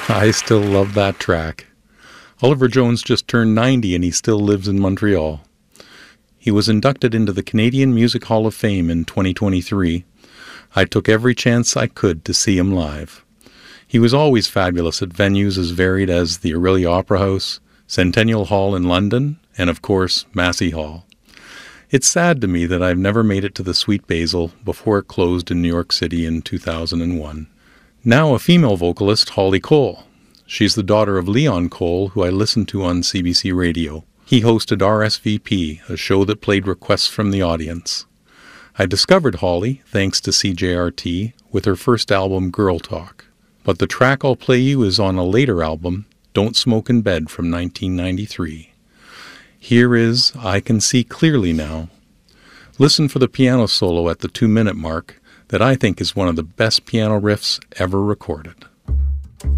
I still love that track. Oliver Jones just turned 90 and he still lives in Montreal. He was inducted into the Canadian Music Hall of Fame in 2023. I took every chance I could to see him live. He was always fabulous at venues as varied as the Orillia Opera House, Centennial Hall in London, and of course, Massey Hall. It's sad to me that I've never made it to the Sweet Basil before it closed in New York City in 2001. Now a female vocalist, Holly Cole. She's the daughter of Leon Cole, who I listened to on CBC Radio. He hosted RSVP, a show that played requests from the audience. I discovered Holly, thanks to CJRT, with her first album, Girl Talk. But the track I'll play you is on a later album, Don't Smoke in Bed from 1993. Here is I Can See Clearly Now. Listen for the piano solo at the 2-minute mark that I think is one of the best piano riffs ever recorded.